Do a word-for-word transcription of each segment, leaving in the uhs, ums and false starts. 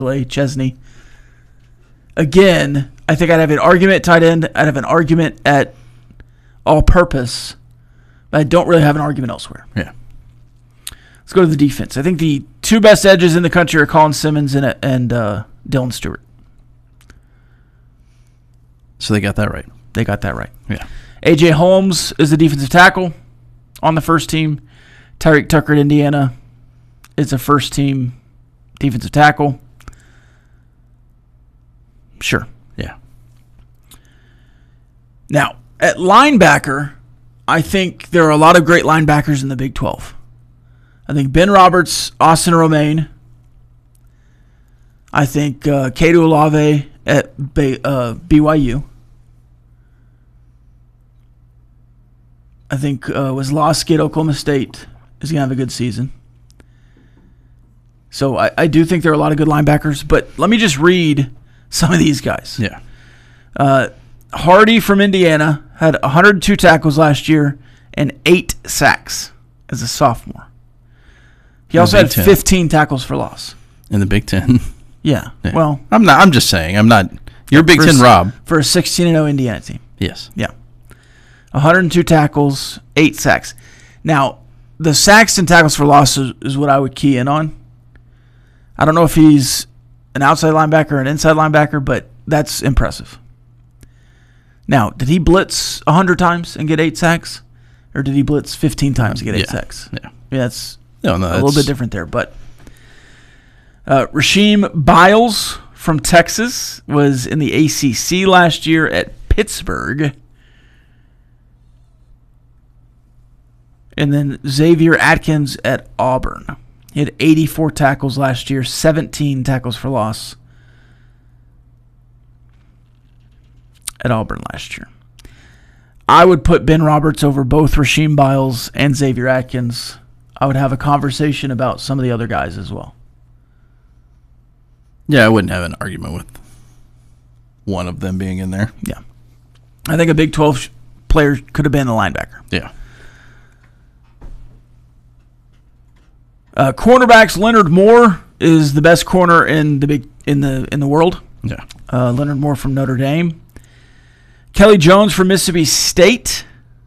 Chesney. Again, I think I'd have an argument at tight end. I'd have an argument at all-purpose. But I don't really have an argument elsewhere. Yeah. Let's go to the defense. I think the two best edges in the country are Colin Simmons and, and uh, Dylan Stewart. So they got that right. They got that right. Yeah. A J Holmes is the defensive tackle on the first team. Tyreek Tucker at Indiana is a first-team defensive tackle. Sure. Yeah. Now, at linebacker, I think there are a lot of great linebackers in the Big twelve. I think Ben Roberts, Austin Romaine. I think uh, Keita Olave at B- uh, B Y U. I think uh, Wislowski at Oklahoma State is going to have a good season. So I, I do think there are a lot of good linebackers, but let me just read some of these guys. Yeah. Uh, Hardy from Indiana had one hundred two tackles last year and eight sacks as a sophomore. He also had Ten. fifteen tackles for loss. In the Big Ten. Yeah. Yeah. Well, I'm not. I'm just saying. I'm not. You're Big for Ten a, Rob. For a sixteen and oh Indiana team. Yes. Yeah. one hundred two tackles, eight sacks. Now, the sacks and tackles for loss is, is what I would key in on. I don't know if he's an outside linebacker or an inside linebacker, but that's impressive. Now, did he blitz one hundred times and get eight sacks? Or did he blitz fifteen times and get eight Yeah. sacks? Yeah. Yeah, that's No, no, a little bit different there. But uh, Rasheem Biles from Texas was in the A C C last year at Pittsburgh. And then Xavier Atkins at Auburn. He had eighty-four tackles last year, seventeen tackles for loss at Auburn last year. I would put Ben Roberts over both Rasheem Biles and Xavier Atkins. I would have a conversation about some of the other guys as well. Yeah, I wouldn't have an argument with one of them being in there. Yeah. I think a Big twelve player could have been a linebacker. Yeah. Uh, cornerbacks, Leonard Moore is the best corner in the big in the in the world. Yeah. Uh, Leonard Moore from Notre Dame. Kelly Jones from Mississippi State.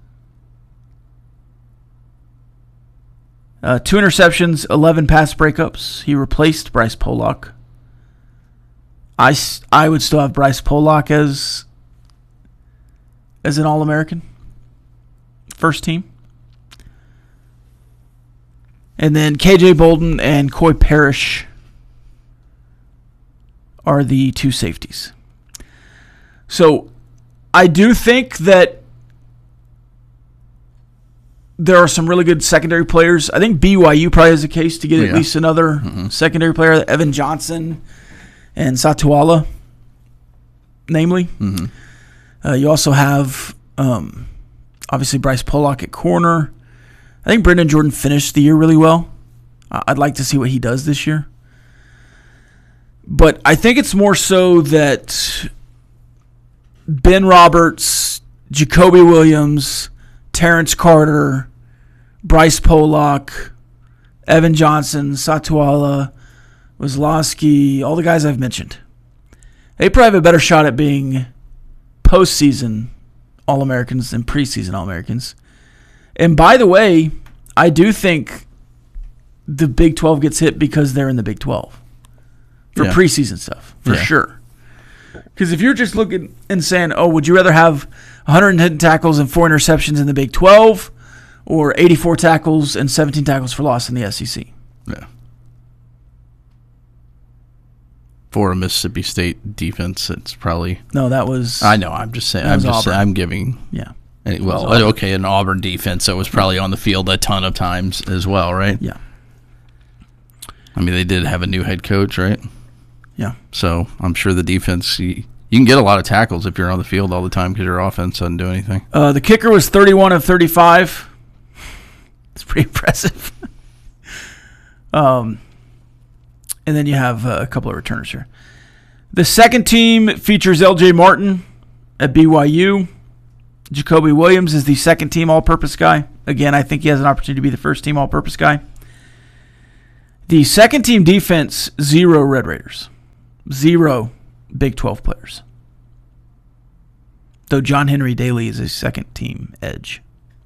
Uh, two interceptions, eleven pass breakups. He replaced Bryce Pollock. I, I would still have Bryce Pollock as as an All-American. First team. And then K J Bolden and Coy Parrish are the two safeties. So I do think that there are some really good secondary players. I think B Y U probably has a case to get Yeah. at least another Mm-hmm. secondary player, Evan Johnson and Satuala, namely. Mm-hmm. Uh, you also have, um, obviously, Bryce Pollock at corner. I think Brendan Jordan finished the year really well. I'd like to see what he does this year. But I think it's more so that Ben Roberts, Jacoby Williams, Terrence Carter, Bryce Pollock, Evan Johnson, Satuala, Wislowski, all the guys I've mentioned, they probably have a better shot at being postseason All-Americans than preseason All-Americans. And by the way, I do think the Big twelve gets hit because they're in the Big twelve for Yeah. preseason stuff, for Yeah. sure. Because if you're just looking and saying, oh, would you rather have one hundred ten tackles and four interceptions in the Big twelve or eighty-four tackles and seventeen tackles for loss in the S E C? Yeah. For a Mississippi State defense, it's probably. No, that was... I know. I'm just saying. That I'm was just. Auburn. I'm giving. Yeah. Any, well, Auburn. okay, an Auburn defense that was probably on the field a ton of times as well, right? Yeah. I mean, they did have a new head coach, right? Yeah. So I'm sure the defense, you, you can get a lot of tackles if you're on the field all the time because your offense doesn't do anything. Uh, the kicker was thirty-one of thirty-five. It's pretty impressive. um, and then you have uh, a couple of returners here. The second team features L J Martin at B Y U. Jacoby Williams is the second team all-purpose guy. Again, I think he has an opportunity to be the first team all-purpose guy. The second team defense, zero Red Raiders. Zero Big twelve players. Though John Henry Daly is a second-team edge.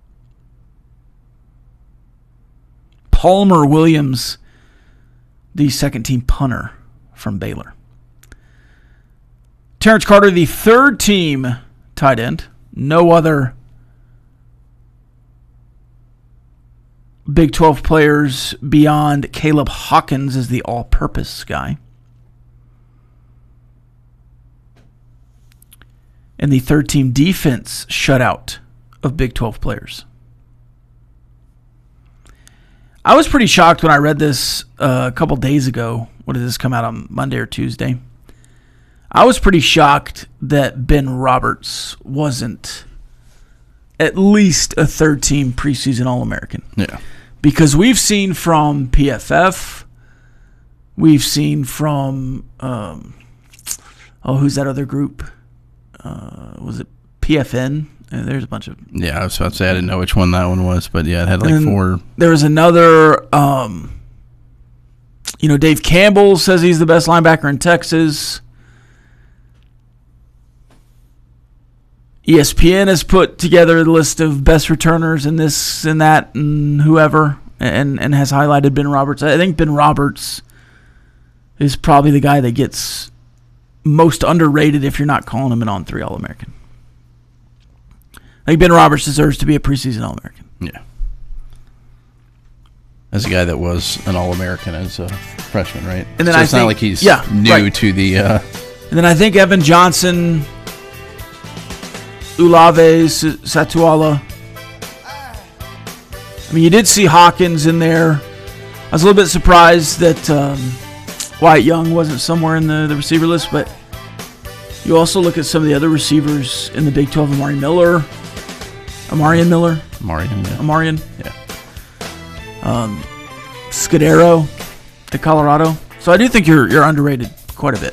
Palmer Williams, the second-team punter from Baylor. Terrence Carter, the third-team tight end. No other Big twelve players beyond Caleb Hawkins as the all-purpose guy. And the third-team defense shutout of Big twelve players. I was pretty shocked when I read this uh, a couple days ago. What did this come out on, Monday or Tuesday? I was pretty shocked that Ben Roberts wasn't at least a third-team preseason All-American. Yeah. Because we've seen from P F F, we've seen from, um, oh, who's that other group? Uh, was it P F N? Uh, there's a bunch of... Yeah, I was about to say I didn't know which one that one was, but yeah, it had like and four... There was another, um, you know, Dave Campbell says he's the best linebacker in Texas. E S P N has put together the list of best returners in this and that and whoever, and, and has highlighted Ben Roberts. I think Ben Roberts is probably the guy that gets most underrated if you're not calling him an on three All-American. I think Ben Roberts deserves to be a preseason All-American. Yeah. As a guy that was an All-American as a freshman, right? And then so I it's think, not like he's yeah, new right. to the... Uh, and then I think Evan Johnson... Ulave, Satuala. I mean, you did see Hawkins in there. I was a little bit surprised that um, Wyatt Young wasn't somewhere in the, the receiver list, but you also look at some of the other receivers in the Big twelve. Amari Miller. Amarian Miller. Amarian, yeah. Amarian. Yeah. Um, Scudero at Colorado. So I do think you're you're underrated quite a bit.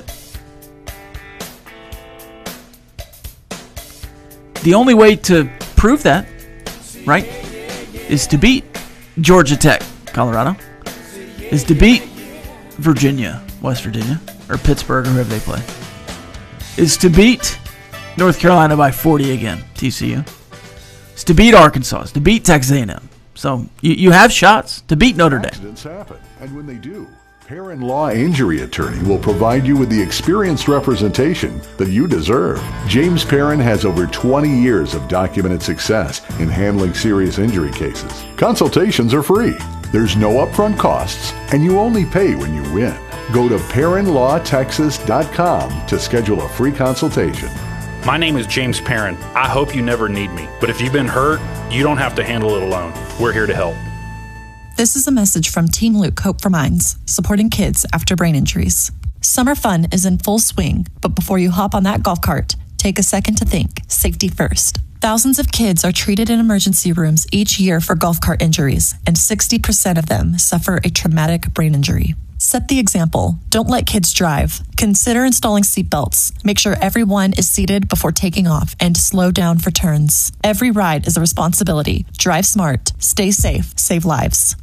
The only way to prove that, right, is to beat Georgia Tech, Colorado, is to beat Virginia, West Virginia, or Pittsburgh, or whoever they play, is to beat North Carolina by forty again, T C U. It's to beat Arkansas, it's to beat Texas A and M. So you, you have shots to beat Notre Dame. Accidents happen, and when they do, Perrin Law Injury Attorney will provide you with the experienced representation that you deserve. James Perrin has over twenty years of documented success in handling serious injury cases. Consultations are free. There's no upfront costs, and you only pay when you win. Go to perrin law texas dot com to schedule a free consultation. My name is James Perrin. I hope you never need me, but if you've been hurt, you don't have to handle it alone. We're here to help. This is a message from Team Luke Hope for Minds, supporting kids after brain injuries. Summer fun is in full swing, but before you hop on that golf cart, take a second to think. Safety first. Thousands of kids are treated in emergency rooms each year for golf cart injuries, and sixty percent of them suffer a traumatic brain injury. Set the example. Don't let kids drive. Consider installing seatbelts. Make sure everyone is seated before taking off, and slow down for turns. Every ride is a responsibility. Drive smart. Stay safe. Save lives.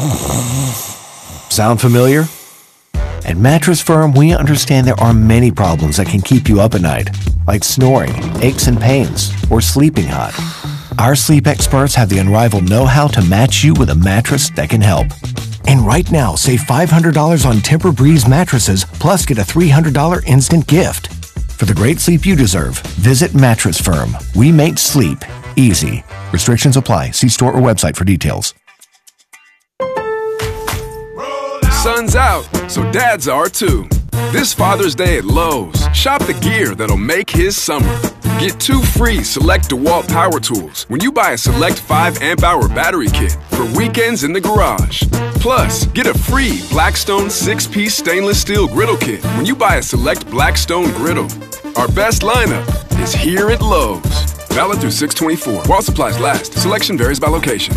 Sound familiar? At Mattress Firm, we understand there are many problems that can keep you up at night, like snoring, aches and pains, or sleeping hot. Our sleep experts have the unrivaled know-how to match you with a mattress that can help. And right now, save five hundred dollars on Tempur-Breeze mattresses, plus get a three hundred dollars instant gift. For the great sleep you deserve, visit Mattress Firm. We make sleep easy. Restrictions apply. See store or website for details. Sun's out, so dads are too. This Father's Day at Lowe's, shop the gear that'll make his summer. Get two free Select DeWalt power tools when you buy a Select five amp hour battery kit for weekends in the garage. Plus, get a free Blackstone six piece stainless steel griddle kit when you buy a Select Blackstone griddle. Our best lineup is here at Lowe's. Valid through six twenty-four. While supplies last. Selection varies by location.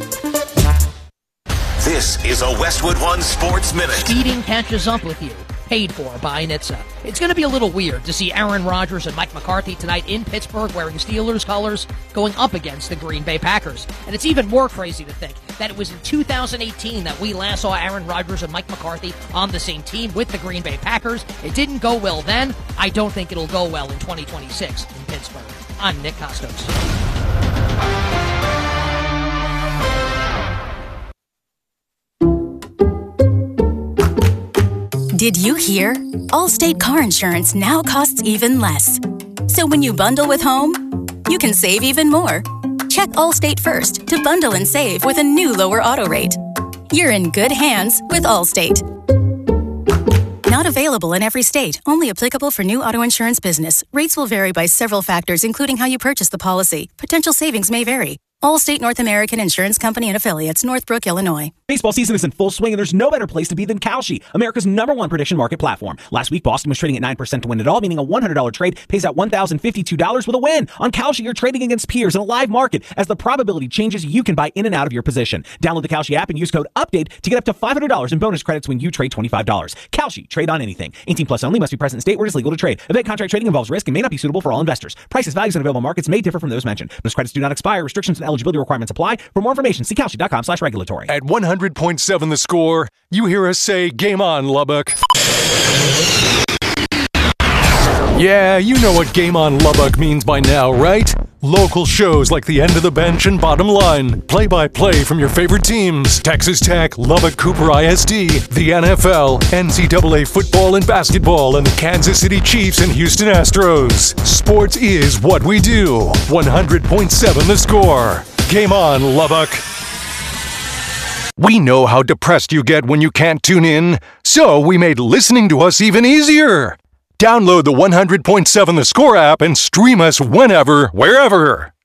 This is a Westwood One Sports Minute. Speeding catches up with you. paid for by N H T S A. It's going to be a little weird to see Aaron Rodgers and Mike McCarthy tonight in Pittsburgh wearing Steelers colors going up against the Green Bay Packers. And it's even more crazy to think that it was in two thousand eighteen that we last saw Aaron Rodgers and Mike McCarthy on the same team with the Green Bay Packers. It didn't go well then. I don't think it'll go well in twenty twenty-six in Pittsburgh. I'm Nick Kostos. Did you hear? Allstate car insurance now costs even less. So when you bundle with home, you can save even more. Check Allstate first to bundle and save with a new lower auto rate. You're in good hands with Allstate. Not available in every state. Only applicable for new auto insurance business. Rates will vary by several factors, including how you purchase the policy. Potential savings may vary. Allstate North American Insurance Company and Affiliates, Northbrook, Illinois. Baseball season is in full swing, and there's no better place to be than Kalshi, America's number one prediction market platform. Last week, Boston was trading at nine percent to win it all, meaning a one hundred dollars trade pays out one thousand fifty-two dollars with a win. On Kalshi, you're trading against peers in a live market. As the probability changes, you can buy in and out of your position. Download the Kalshi app and use code UPDATE to get up to five hundred dollars in bonus credits when you trade twenty-five dollars. Kalshi, trade on anything. eighteen plus only, must be present in state where it is legal to trade. Event contract trading involves risk and may not be suitable for all investors. Prices, values, and available markets may differ from those mentioned. Bonus credits do not expire. Restrictions and eligibility requirements apply. For more information, see Kalshi dot com slash regulatory. At one hundred point seven The Score, you hear us say, game on, Lubbock. Yeah, you know what Game on Lubbock means by now, right? Local shows like The End of the Bench and Bottom Line. Play-by-play from your favorite teams. Texas Tech, Lubbock Cooper I S D, the N F L, N C double A football and basketball, and the Kansas City Chiefs and Houston Astros. Sports is what we do. one hundred point seven The Score. Game on, Lubbock. We know how depressed you get when you can't tune in, so we made listening to us even easier. Download the one hundred point seven The Score app and stream us whenever, wherever.